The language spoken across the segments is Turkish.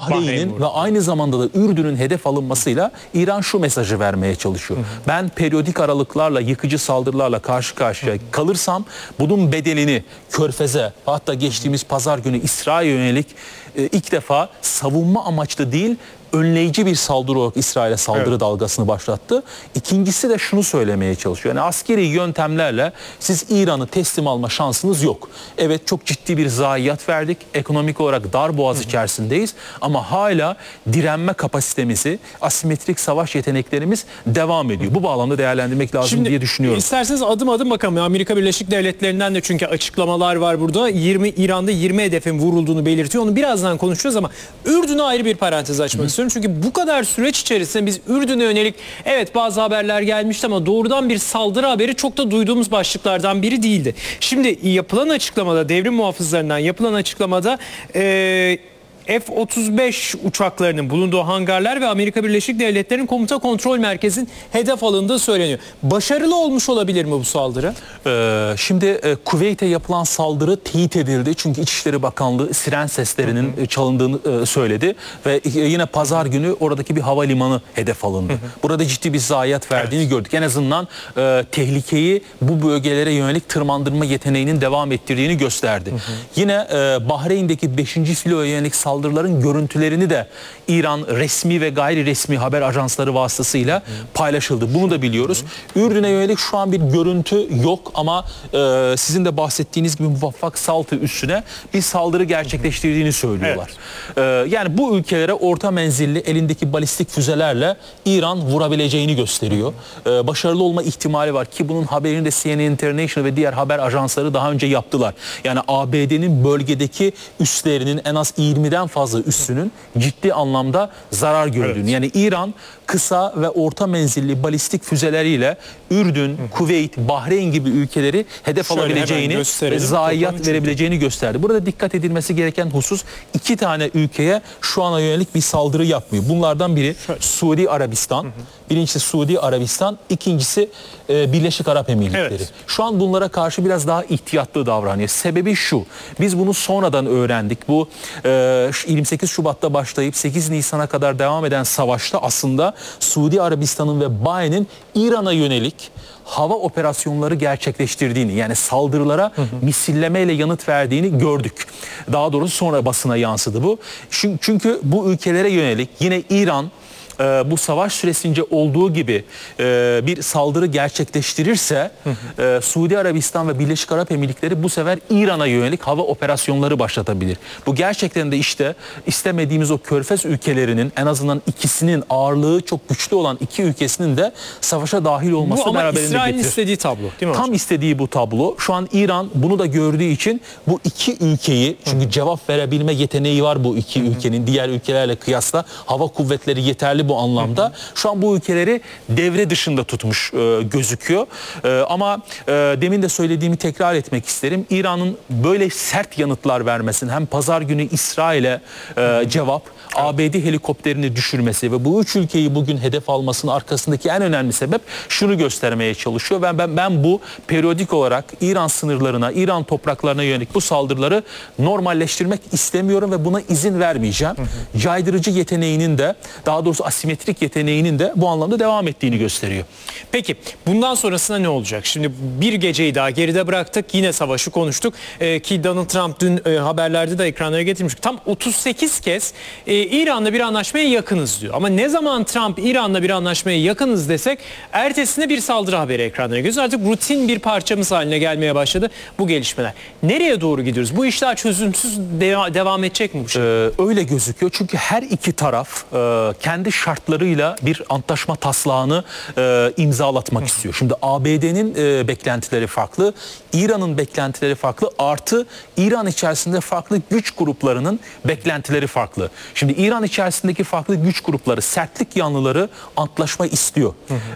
Bahreyn'in ve aynı zamanda da Ürdün'ün hedef alınmasıyla İran şu mesajı vermeye çalışıyor. Ben periyodik aralıklarla, yıkıcı saldırılarla karşı karşıya kalırsam bunun bedelini Körfez'e, hatta geçtiğimiz pazar günü İsrail'e yönelik ilk defa savunma amaçlı değil, önleyici bir saldırı olarak İsrail'e saldırı dalgasını başlattı. İkincisi de şunu söylemeye çalışıyor. Yani askeri yöntemlerle siz İran'ı teslim alma şansınız yok. Evet, çok ciddi bir zayiat verdik. Ekonomik olarak darboğaz içerisindeyiz. Ama hala direnme kapasitemizi, asimetrik savaş yeteneklerimiz devam ediyor. Bu bağlamda değerlendirmek lazım diye düşünüyorum. İsterseniz adım adım bakalım. Amerika Birleşik Devletleri'nden de çünkü açıklamalar var burada. İran'da 20 hedefin vurulduğunu belirtiyor. Onu birazdan konuşacağız ama Ürdün'e ayrı bir parantez açmak istiyorum. Çünkü bu kadar süreç içerisinde biz Ürdün'e yönelik evet bazı haberler gelmişti ama doğrudan bir saldırı haberi çok da duyduğumuz başlıklardan biri değildi. Şimdi yapılan açıklamada, devrim muhafızlarından yapılan açıklamada F-35 uçaklarının bulunduğu hangarlar ve Amerika Birleşik Devletleri'nin komuta kontrol merkezinin hedef alındığı söyleniyor. Başarılı olmuş olabilir mi bu saldırı? Şimdi Kuveyt'e yapılan saldırı teyit edildi. Çünkü İçişleri Bakanlığı siren seslerinin çalındığını söyledi. Ve yine pazar günü oradaki bir havalimanı hedef alındı. Burada ciddi bir zayiat verdiğini gördük. En azından tehlikeyi bu bölgelere yönelik tırmandırma yeteneğinin devam ettirdiğini gösterdi. Yine Bahreyn'deki 5. filoya yönelik saldırıların görüntülerini de İran resmi ve gayri resmi haber ajansları vasıtasıyla paylaşıldı. Bunu da biliyoruz. Ürdün'e yönelik şu an bir görüntü yok ama sizin de bahsettiğiniz gibi Muvaffak Saltı üssüne bir saldırı gerçekleştirdiğini söylüyorlar. Yani bu ülkelere orta menzilli elindeki balistik füzelerle İran vurabileceğini gösteriyor. Başarılı olma ihtimali var ki bunun haberini de CNN International ve diğer haber ajansları daha önce yaptılar. Yani ABD'nin bölgedeki üslerinin en az 20'den fazla üssünün ciddi anlamda zarar gördüğünü. Yani İran kısa ve orta menzilli balistik füzeleriyle Ürdün, Kuveyt, Bahreyn gibi ülkeleri hedef alabileceğini, zayiat verebileceğini gösterdi. Burada dikkat edilmesi gereken husus 2 tane ülkeye şu ana yönelik bir saldırı yapmıyor. Bunlardan biri Suudi Arabistan. Birincisi Suudi Arabistan, ikincisi Birleşik Arap Emirlikleri. Şu an bunlara karşı biraz daha ihtiyatlı davranıyor. Sebebi şu, biz bunu sonradan öğrendik. Bu 28 Şubat'ta başlayıp 8 Nisan'a kadar devam eden savaşta aslında Suudi Arabistan'ın ve Bahreyn'in İran'a yönelik hava operasyonları gerçekleştirdiğini, yani saldırılara misillemeyle yanıt verdiğini gördük. Daha doğrusu sonra basına yansıdı bu. Çünkü bu ülkelere yönelik yine İran bu savaş süresince olduğu gibi bir saldırı gerçekleştirirse Suudi Arabistan ve Birleşik Arap Emirlikleri bu sefer İran'a yönelik hava operasyonları başlatabilir. Bu gerçekten de işte istemediğimiz o Körfez ülkelerinin en azından ikisinin ağırlığı çok güçlü olan 2 ülkesinin de savaşa dahil olması beraberinde getirir. Bu ama İsrail'in istediği tablo değil mi hocam? Tam istediği bu tablo. Şu an İran bunu da gördüğü için bu 2 ülkeyi, çünkü cevap verebilme yeteneği var bu 2 ülkenin diğer ülkelerle kıyasla, hava kuvvetleri yeterli bu anlamda. Şu an bu ülkeleri devre dışında tutmuş gözüküyor. Ama demin de söylediğimi tekrar etmek isterim. İran'ın böyle sert yanıtlar vermesinin, hem pazar günü İsrail'e cevap, ABD helikopterini düşürmesi ve bu 3 ülkeyi bugün hedef almasının arkasındaki en önemli sebep şunu göstermeye çalışıyor. Ben bu periyodik olarak İran sınırlarına, İran topraklarına yönelik bu saldırıları normalleştirmek istemiyorum ve buna izin vermeyeceğim. Caydırıcı yeteneğinin de, daha doğrusu asimetrik yeteneğinin de bu anlamda devam ettiğini gösteriyor. Peki bundan sonrasında ne olacak? Şimdi bir geceyi daha geride bıraktık. Yine savaşı konuştuk. Ki Donald Trump dün haberlerde de ekranlara getirmiş. Tam 38 kez İran'la bir anlaşmaya yakınız diyor. Ama ne zaman Trump İran'la bir anlaşmaya yakınız desek ertesinde bir saldırı haberi ekranlara geliyor. Artık rutin bir parçamız haline gelmeye başladı bu gelişmeler. Nereye doğru gidiyoruz? Bu işler çözümsüz devam edecek mi bu şey? Öyle gözüküyor. Çünkü her iki taraf kendi şartlarıyla bir antlaşma taslağını imzalatmak istiyor. Şimdi ABD'nin beklentileri farklı, İran'ın beklentileri farklı, artı İran içerisinde farklı güç gruplarının beklentileri farklı. Şimdi İran içerisindeki farklı güç grupları, sertlik yanlıları antlaşma istiyor.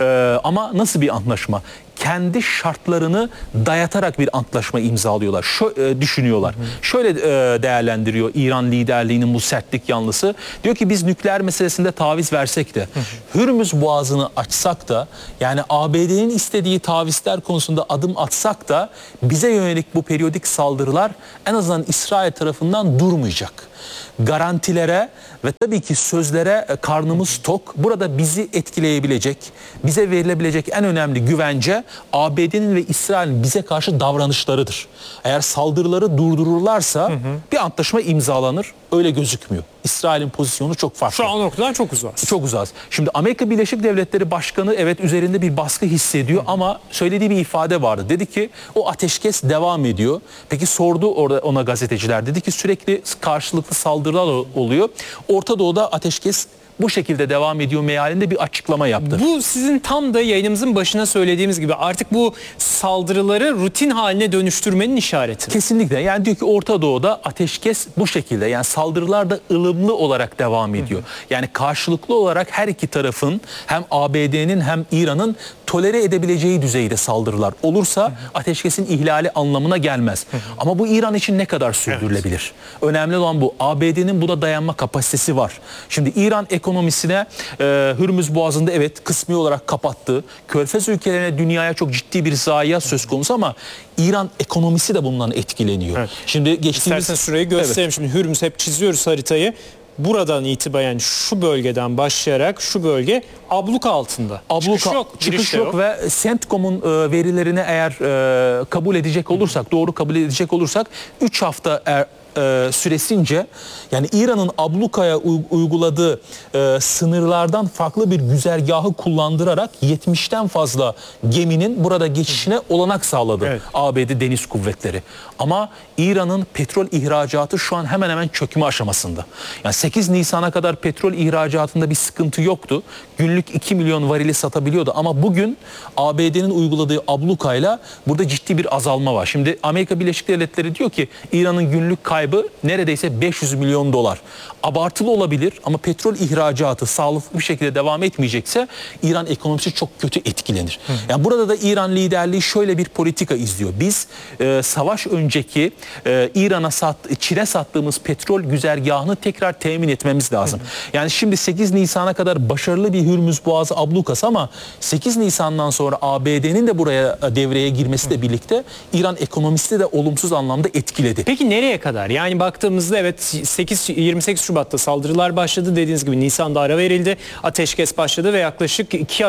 Ama nasıl bir antlaşma? Kendi şartlarını dayatarak bir antlaşma imzalıyorlar. Düşünüyorlar. Şöyle değerlendiriyor İran liderliğinin bu sertlik yanlısı. Diyor ki biz nükleer meselesinde taviz versek de, Hürmüz Boğazı'nı açsak da, yani ABD'nin istediği tavizler konusunda adım atsak da bize yönelik bu periyodik saldırılar en azından İsrail tarafından durmayacak. garantilere ve tabii ki sözlere karnımız tok. Burada bizi etkileyebilecek, bize verilebilecek en önemli güvence ABD'nin ve İsrail'in bize karşı davranışlarıdır. Eğer saldırıları durdururlarsa bir antlaşma imzalanır. Öyle gözükmüyor. İsrail'in pozisyonu çok farklı. Şu an noktadan çok uzak. Çok uzak. Şimdi Amerika Birleşik Devletleri Başkanı evet üzerinde bir baskı hissediyor ama söylediği bir ifade vardı. Dedi ki o ateşkes devam ediyor. Peki sordu orada ona gazeteciler. Dedi ki sürekli karşılıklı saldırılar oluyor. Orta Doğu'da ateşkes bu şekilde devam ediyor mealinde bir açıklama yaptı. Bu sizin tam da yayınımızın başına söylediğimiz gibi artık bu saldırıları rutin haline dönüştürmenin işareti. Kesinlikle. Yani diyor ki Orta Doğu'da ateşkes bu şekilde. Yani saldırılar da ılımlı olarak devam ediyor. Yani karşılıklı olarak her iki tarafın hem ABD'nin hem İran'ın tolere edebileceği düzeyde saldırılar olursa ateşkesin ihlali anlamına gelmez. Ama bu İran için ne kadar sürdürülebilir? Önemli olan bu. ABD'nin buna dayanma kapasitesi var. Şimdi İran ekonomisine Hürmüz Boğazı'nda evet kısmi olarak kapattı. Körfez ülkelerine dünyaya çok ciddi bir zayiat söz konusu ama İran ekonomisi de bundan etkileniyor. Evet. Şimdi geçtiğimiz... İsterseniz şurayı gösterelim. Evet. Şimdi Hürmüz hep çiziyoruz haritayı. Buradan itibaren şu bölgeden başlayarak şu bölge abluka altında. Çıkış yok ve CENTCOM'un verilerini eğer kabul edecek olursak, doğru kabul edecek olursak 3 hafta süresince yani İran'ın ablukaya uyguladığı sınırlardan farklı bir güzergahı kullandırarak 70'ten fazla geminin burada geçişine olanak sağladı ABD Deniz Kuvvetleri. Ama İran'ın petrol ihracatı şu an hemen hemen çökme aşamasında. Yani 8 Nisan'a kadar petrol ihracatında bir sıkıntı yoktu. Günlük 2 milyon varili satabiliyordu ama bugün ABD'nin uyguladığı ablukayla burada ciddi bir azalma var. Şimdi Amerika Birleşik Devletleri diyor ki İran'ın günlük kaybı neredeyse 500 milyon dolar. Abartılı olabilir ama petrol ihracatı sağlıklı bir şekilde devam etmeyecekse İran ekonomisi çok kötü etkilenir. Yani burada da İran liderliği şöyle bir politika izliyor. Biz savaş önceki İran'a Çin'e sattığımız petrol güzergahını tekrar temin etmemiz lazım. Yani şimdi 8 Nisan'a kadar başarılı bir Hürmüz Boğazı ablukası ama 8 Nisan'dan sonra ABD'nin de buraya devreye girmesiyle birlikte İran ekonomisi de olumsuz anlamda etkiledi. Peki nereye kadar? Yani baktığımızda evet 28 Şubat'ta saldırılar başladı. Dediğiniz gibi Nisan'da ara verildi. Ateşkes başladı ve yaklaşık 2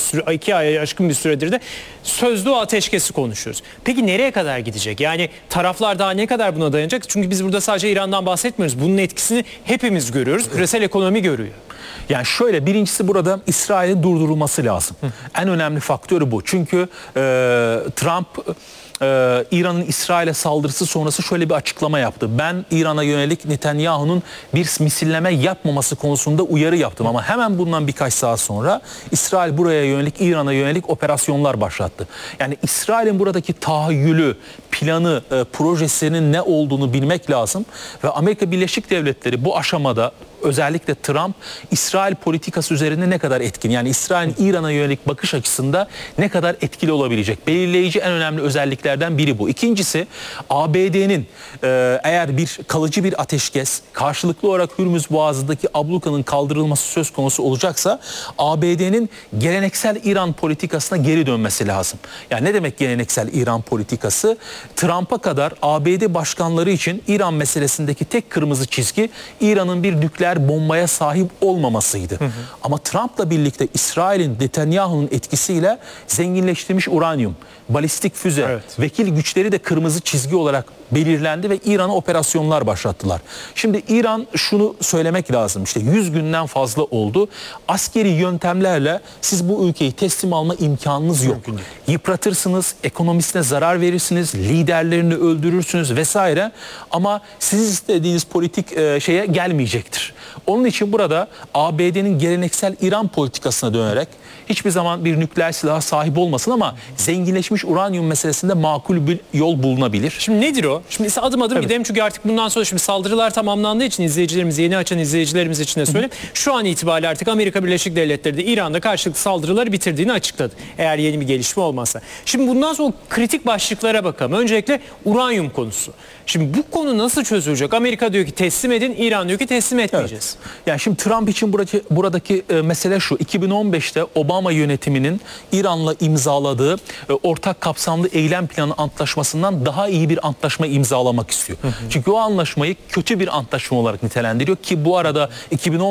aya aşkın bir süredir de sözlü o ateşkesi konuşuyoruz. Peki nereye kadar gidecek? Yani taraflar daha ne kadar buna dayanacak? Çünkü biz burada sadece İran'dan bahsetmiyoruz. Bunun etkisini hepimiz görüyoruz. Küresel ekonomi görüyor. Yani şöyle birincisi burada İsrail'in durdurulması lazım. En önemli faktörü bu. Çünkü Trump İran'ın İsrail'e saldırısı sonrası şöyle bir açıklama yaptı. Ben İran'a yönelik Netanyahu'nun bir misilleme yapmaması konusunda uyarı yaptım. Ama hemen bundan birkaç saat sonra İsrail buraya yönelik, İran'a yönelik operasyonlar başlattı. Yani İsrail'in buradaki tahayyülü, planı, projesinin ne olduğunu bilmek lazım. Ve Amerika Birleşik Devletleri bu aşamada özellikle Trump İsrail politikası üzerinde ne kadar etkin? Yani İsrail'in İran'a yönelik bakış açısında ne kadar etkili olabilecek? Belirleyici en önemli özelliklerden biri bu. İkincisi ABD'nin eğer bir kalıcı bir ateşkes karşılıklı olarak Hürmüz Boğazı'ndaki ablukanın kaldırılması söz konusu olacaksa ABD'nin geleneksel İran politikasına geri dönmesi lazım. Yani ne demek geleneksel İran politikası? Trump'a kadar ABD başkanları için İran meselesindeki tek kırmızı çizgi İran'ın bir nükleer bombaya sahip olmamasıydı. Ama Trump'la birlikte İsrail'in Netanyahu'nun etkisiyle zenginleştirilmiş uranyum, balistik füze, vekil güçleri de kırmızı çizgi olarak belirlendi ve İran'a operasyonlar başlattılar. Şimdi İran şunu söylemek lazım. İşte 100 günden fazla oldu. Askeri yöntemlerle siz bu ülkeyi teslim alma imkanınız yok. Yıpratırsınız, ekonomisine zarar verirsiniz, liderlerini öldürürsünüz vesaire. Ama siz istediğiniz politik şeye gelmeyecektir. Onun için burada ABD'nin geleneksel İran politikasına dönerek hiçbir zaman bir nükleer silaha sahip olmasın ama zenginleşmiş uranyum meselesinde makul bir yol bulunabilir. Şimdi nedir o? Şimdi adım adım gidelim çünkü artık bundan sonra şimdi saldırılar tamamlandığı için izleyicilerimiz, yeni açan izleyicilerimiz için de söyleyeyim. Şu an itibariyle artık Amerika Birleşik Devletleri de İran'da karşılıklı saldırıları bitirdiğini açıkladı. Eğer yeni bir gelişme olmazsa. Şimdi bundan sonra kritik başlıklara bakalım. Öncelikle uranyum konusu. Şimdi bu konu nasıl çözülecek? Amerika diyor ki teslim edin, İran diyor ki teslim etmeyeceğiz. Yani şimdi Trump için buradaki mesele şu. 2015'te Obama yönetiminin İran'la imzaladığı ortak kapsamlı eylem planı antlaşmasından daha iyi bir antlaşma imzalamak istiyor. Çünkü o anlaşmayı kötü bir antlaşma olarak nitelendiriyor ki bu arada 2015